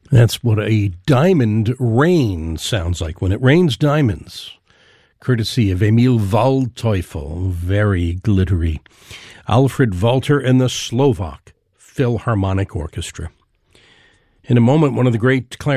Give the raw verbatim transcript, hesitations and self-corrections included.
That's what a diamond rain sounds like when it rains diamonds. Courtesy of Emil Waldteufel, very glittery. Alfred Walter and the Slovak Philharmonic Orchestra. In a moment, one of the great